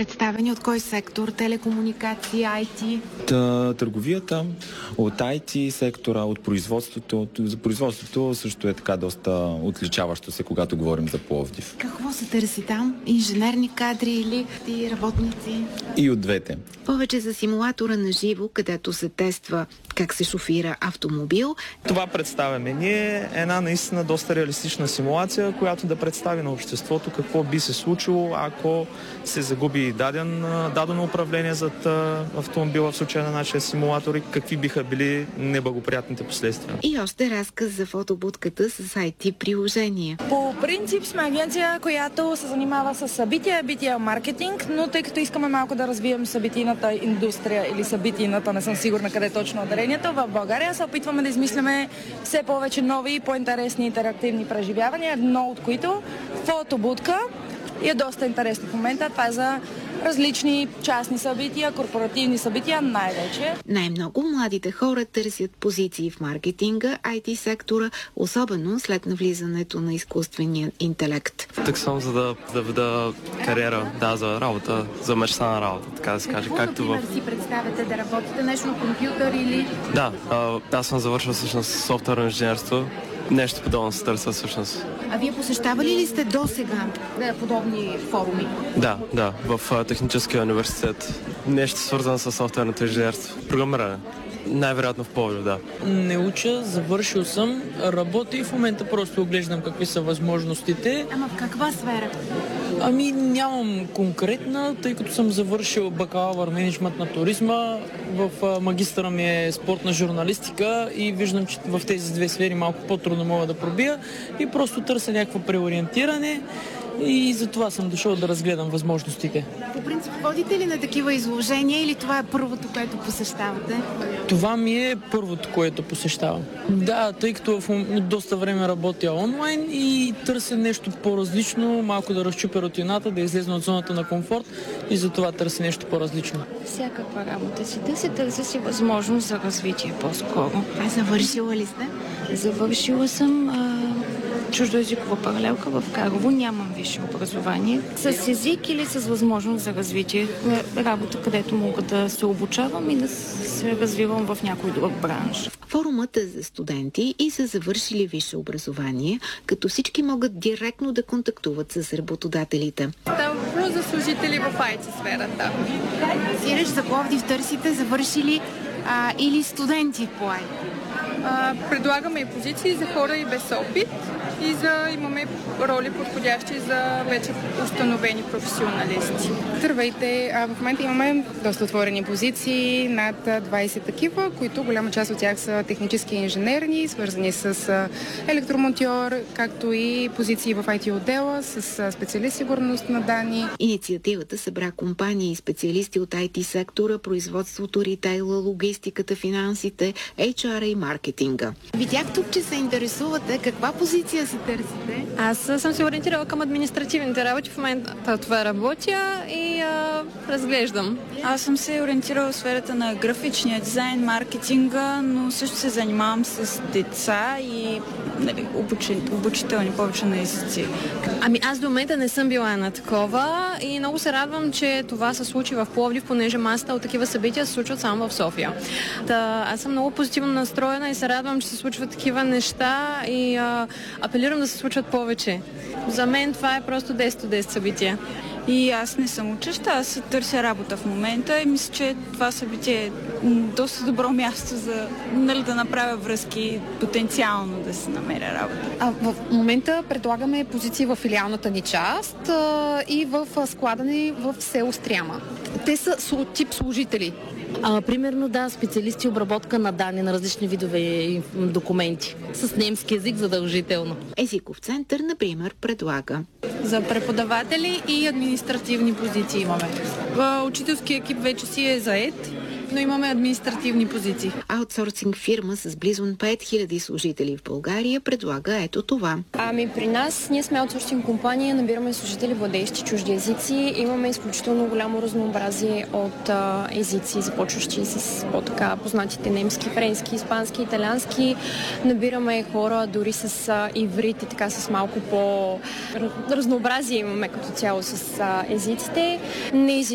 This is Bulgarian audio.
представени от кой сектор? Телекомуникации, IT? Търговията, от IT сектора, от производството. За производството също е така доста отличаващо се, когато говорим за Пловдив. Какво се търси там? Инженерни кадри или работници? И от двете. Повече за симулатора на живо, където се тества как се шофира автомобил. Това представяме ние една наистина доста реалистична симулация, която да представи на обществото какво би се случило, ако се загуби дадено управление зад автомобила в случая на нашия симулатор и какви биха били неблагоприятните последствия. И още разказ за фотобудката с IT приложение. По принцип сме агенция, която се занимава с събития, маркетинг, но тъй като искаме малко да развием събитийната индустрия или събитийната, не съм сигурна къде точно ударението, в България се опитваме да измисляме все повече нови, по-интересни интерактивни преживявания, едно от които фотобудка и е доста интересно в момента. Това е за различни частни събития, корпоративни събития най-вече. Най-много младите хора търсят позиции в маркетинга, IT сектора, особено след навлизането на изкуствения интелект. Тук съм за да веда кариера, за работа, за мечта на работа, така да се каже. Какво, например, си представяте да работите нещо на компютър или... Да, аз съм завършил всъщност софтуерно инженерство. Нещо подобно се търся всъщност. А вие посещавали ли сте досега подобни форуми? Да, в Техническия университет. Нещо свързано с софтуерното инженерство. Програмиране. Най-вероятно в Пловдив, да. Не уча, завършил съм, работя и в момента просто оглеждам какви са възможностите. Ама в каква сфера? Нямам конкретна, тъй като съм завършил бакалавър мениджмънт на туризма. В магистъра ми е спортна журналистика и виждам, че в тези две сфери малко по-трудно мога да пробия и просто търся някакво преориентиране. И за това съм дошъл да разгледам възможностите. По принцип, ходите ли на такива изложения или това е първото, което посещавате? Това ми е първото, което посещавам. Да, тъй като доста време работя онлайн и търся нещо по-различно, малко да разчупя рутината, да излезна от зоната на комфорт и за това търся нещо по-различно. Всякаква работа си търся си възможност за развитие по-скоро. Завършила ли сте? Завършила съм чуждоезикова паралелка в Карлово. Нямам висше образование. С език или с възможност за развитие. Работа, където мога да се обучавам и да се развивам в някой друг бранш. Форумът е за студенти и са завършили висше образование, като всички могат директно да контактуват с работодателите. Става въпрос за служители в IT сферата. Сиреч за Пловдив търсите завършили или студенти по IT? Предлагаме и позиции за хора и без опит и имаме роли подходящи за вече установени професионалисти. Здравейте! В момента имаме доста отворени позиции, над 20 такива, които голяма част от тях са технически инженерни, свързани с електромонтьор, както и позиции в IT отдела с специалист сигурност на данни. Инициативата събра компании и специалисти от IT сектора, производството, ритейла, логистиката, финансите, HR и маркетинга. Видях тук, че се интересувате. Каква позиция се търсите? Аз съм се ориентирала към административните работи. В момента това работя и разглеждам. Аз съм се ориентирала в сферата на графичния дизайн, маркетинга, но също се занимавам с деца и обучителни повече на езици. Аз до момента не съм била на такова и много се радвам, че това се случи в Пловдив, понеже масата от такива събития се случват само в София. Аз съм много позитивно настроена и се радвам, че се случват такива неща и апелирам да се случват повече. За мен това е просто 10 от 10 събития. И аз не съм учеща, аз си търся работа в момента и мисля, че това събитие е доста добро място за да направя връзки, потенциално да се намеря работа. В момента предлагаме позиции в филиалната ни част и в склада ни в село Стряма. Те са тип служители. Примерно, специалисти обработка на данни на различни видове документи. С немски език задължително. Езиков център, например, предлага. За преподаватели и административни позиции имаме. Учителски екип вече си е заед, но имаме административни позиции. Аутсорсинг фирма с близо 5000 служители в България предлага ето това. При нас, ние сме аутсорсинг компания, набираме служители, владеещи чужди езици. Имаме изключително голямо разнообразие от езици, започващи с по-така познатите немски, френски, испански, италиански. Набираме хора дори с иврит и така с малко по-разнообразие имаме като цяло с езиците. Не